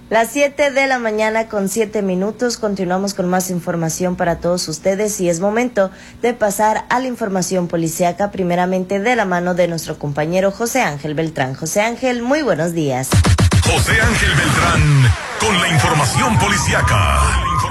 Las 7 de la mañana con 7 minutos, continuamos con más información para todos ustedes y es momento de pasar a la información policíaca, primeramente de la mano de nuestro compañero José Ángel Beltrán. José Ángel, muy buenos días. José Ángel Beltrán con la información policíaca.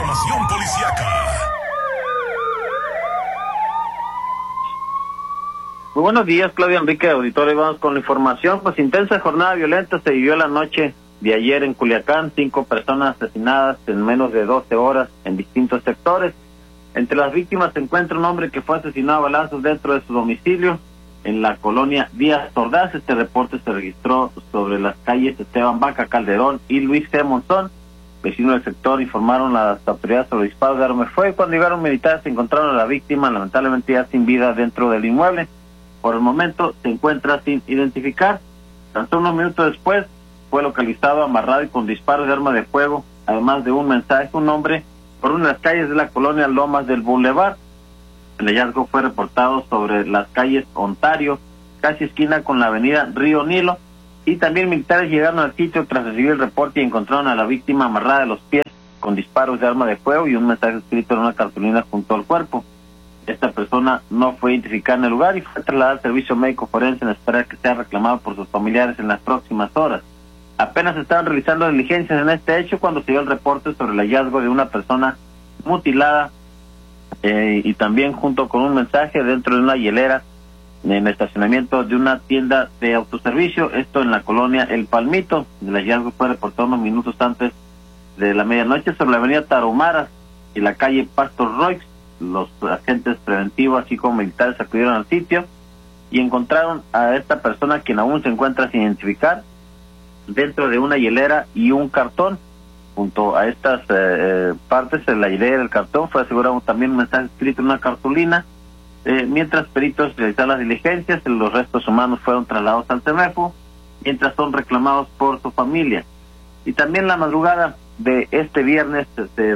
Muy buenos días, Claudia, Enrique, auditorio. Vamos con la información. Pues intensa jornada violenta se vivió la noche de ayer en Culiacán. 5 personas asesinadas en menos de 12 horas en distintos sectores. Entre las víctimas se encuentra un hombre que fue asesinado a balazos dentro de su domicilio en la colonia Díaz Ordaz. Este reporte se registró sobre las calles Esteban Vaca Calderón y Luis G. Monzón. Vecinos del sector informaron a las autoridades sobre disparos de arma de fuego. Cuando llegaron militares se encontraron a la víctima lamentablemente ya sin vida dentro del inmueble. Por el momento se encuentra sin identificar. Tan solo unos minutos después fue localizado amarrado y con disparos de arma de fuego, además de un mensaje, un hombre por una de las calles de la colonia Lomas del Boulevard. El hallazgo fue reportado sobre las calles Ontario, casi esquina con la avenida Río Nilo, y también militares llegaron al sitio tras recibir el reporte y encontraron a la víctima amarrada de los pies con disparos de arma de fuego y un mensaje escrito en una cartulina junto al cuerpo. Esta persona no fue identificada en el lugar y fue trasladada al servicio médico forense en espera de que sea reclamado por sus familiares en las próximas horas. Apenas estaban realizando diligencias en este hecho cuando se dio el reporte sobre el hallazgo de una persona mutilada y también junto con un mensaje dentro de una hielera en el estacionamiento de una tienda de autoservicio, esto en la colonia El Palmito. El hallazgo fue reportado unos minutos antes de la medianoche sobre la avenida Tarumaras y la calle Pastor Roix. Los agentes preventivos así como militares acudieron al sitio y encontraron a esta persona, quien aún se encuentra sin identificar, dentro de una hielera y un cartón. Junto a estas partes de la hielera y el cartón fue asegurado también un mensaje escrito en una cartulina. Mientras peritos realizaron las diligencias, los restos humanos fueron trasladados al CEMEFO, mientras son reclamados por su familia. Y también la madrugada de este viernes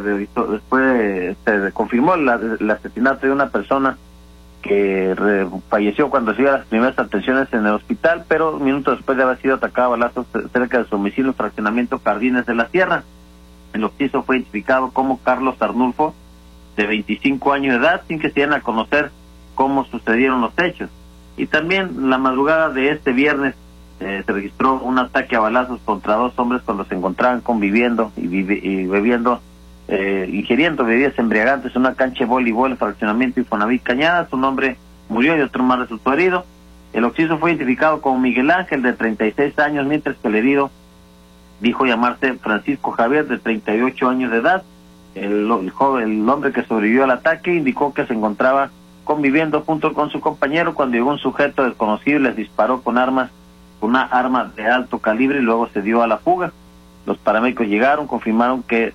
se confirmó el asesinato de una persona que falleció cuando recibió las primeras atenciones en el hospital, pero minutos después de haber sido atacado a balazos cerca de su domicilio en fraccionamiento Jardines de la Sierra. El occiso fue identificado como Carlos Arnulfo, de 25 años de edad, sin que se dieran a conocer cómo sucedieron los hechos. Y también la madrugada de este viernes se registró un ataque a balazos contra 2 hombres cuando se encontraban conviviendo y bebiendo, ingiriendo bebidas embriagantes en una cancha de voleibol, fraccionamiento Infonavit Cañadas. Un hombre murió y otro más resultó herido. El occiso fue identificado como Miguel Ángel, de 36 años, mientras que el herido dijo llamarse Francisco Javier, de 38 años de edad. El hombre que sobrevivió al ataque indicó que se encontraba conviviendo junto con su compañero cuando llegó un sujeto desconocido y les disparó con una arma de alto calibre y luego se dio a la fuga. Los paramédicos llegaron, confirmaron que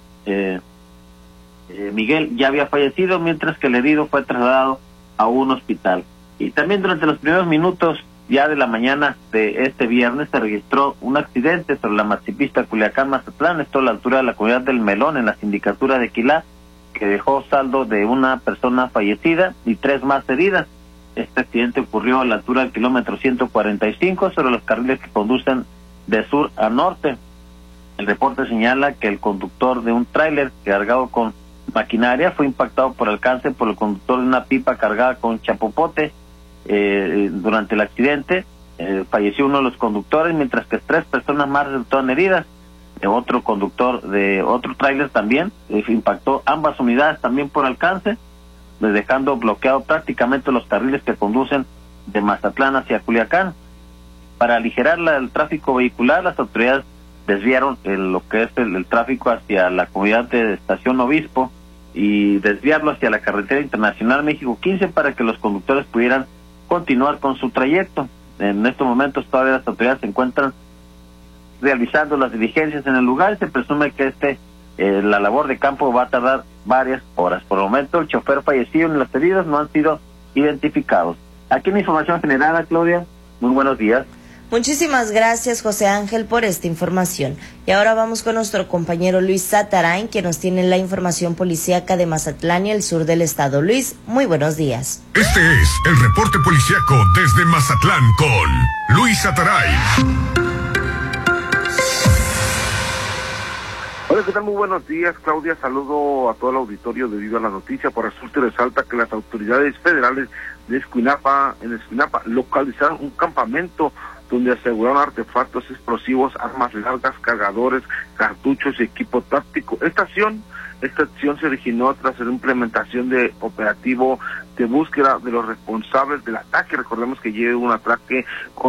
Miguel ya había fallecido, mientras que el herido fue trasladado a un hospital. Y también durante los primeros minutos ya de la mañana de este viernes se registró un accidente sobre la maxipista Culiacán-Mazatlán, esto a la altura de la comunidad del Melón, en la sindicatura de Quilá, que dejó saldo de una persona fallecida y 3 más heridas. Este accidente ocurrió a la altura del kilómetro 145 sobre los carriles que conducen de sur a norte. El reporte señala que el conductor de un tráiler cargado con maquinaria fue impactado por alcance por el conductor de una pipa cargada con chapopote. Durante el accidente falleció uno de los conductores, mientras que 3 personas más resultaron heridas. Otro conductor de otro tráiler también impactó ambas unidades también por alcance, dejando bloqueado prácticamente los carriles que conducen de Mazatlán hacia Culiacán. Para aligerar el tráfico vehicular, las autoridades desviaron lo que es el tráfico hacia la comunidad de Estación Obispo y desviarlo hacia la carretera internacional México 15 para que los conductores pudieran continuar con su trayecto. En estos momentos todavía las autoridades se encuentran realizando las diligencias en el lugar y se presume que la labor de campo va a tardar varias horas. Por el momento el chofer fallecido y los heridos no han sido identificados. Aquí en Información Generada, Claudia, muy buenos días. Muchísimas gracias, José Ángel, por esta información. Y ahora vamos con nuestro compañero Luis Satarain, que nos tiene la información policíaca de Mazatlán y el sur del estado. Luis, muy buenos días. Este es el reporte policíaco desde Mazatlán con Luis Satarain. Hola, ¿qué tal? Muy buenos días, Claudia. Saludo a todo el auditorio de Viva la Noticia. Por resulta y resalta que las autoridades federales de Escuinapa localizaron un campamento donde aseguraron artefactos explosivos, armas largas, cargadores, cartuchos y equipo táctico. Esta acción se originó tras la implementación de operativo de búsqueda de los responsables del ataque. Recordemos que lleva un ataque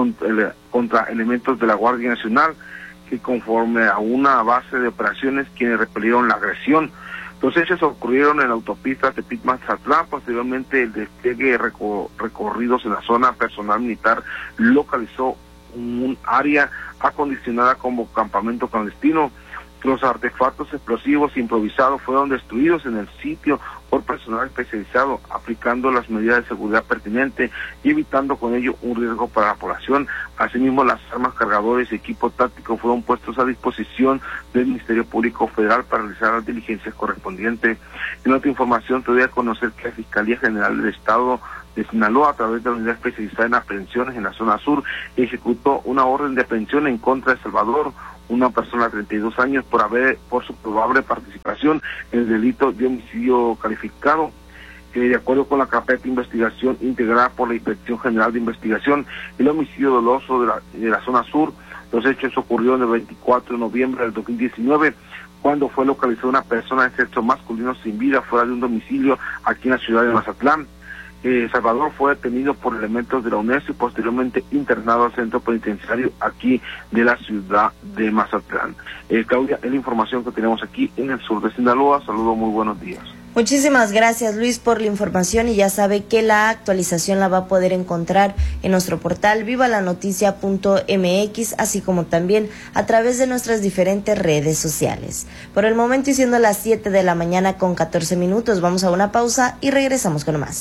contra elementos de la Guardia Nacional, que conforme a una base de operaciones quienes repelieron la agresión. Los hechos ocurrieron en la autopista Tepic-Mazatlán. Posteriormente, el despliegue recorridos en la zona, personal militar localizó un área acondicionada como campamento clandestino. Los artefactos explosivos improvisados fueron destruidos en el sitio por personal especializado, aplicando las medidas de seguridad pertinentes y evitando con ello un riesgo para la población. Asimismo, las armas, cargadores y equipo táctico fueron puestos a disposición del Ministerio Público Federal para realizar las diligencias correspondientes. En otra información, te doy a conocer que la Fiscalía General del Estado de Sinaloa, a través de la unidad especializada en aprehensiones en la zona sur, ejecutó una orden de aprehensión en contra de Salvador, una persona de 32 años, por su probable participación en el delito de homicidio calificado. De acuerdo con la carpeta de investigación integrada por la Inspección General de Investigación, el homicidio doloso de la zona sur, los hechos ocurrieron el 24 de noviembre del 2019, cuando fue localizada una persona de sexo masculino sin vida fuera de un domicilio aquí en la ciudad de Mazatlán. Salvador fue detenido por elementos de la UNESCO y posteriormente internado al centro penitenciario aquí de la ciudad de Mazatlán. Claudia, es la información que tenemos aquí en el sur de Sinaloa. Saludos, muy buenos días. Muchísimas gracias, Luis, por la información, y ya sabe que la actualización la va a poder encontrar en nuestro portal vivalanoticia.mx, así como también a través de nuestras diferentes redes sociales. Por el momento, y siendo las 7 de la mañana con 14 minutos, vamos a una pausa y regresamos con más.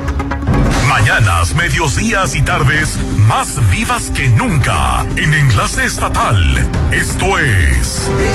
Mañanas, mediodías y tardes más vivas que nunca en Enlace Estatal. Esto es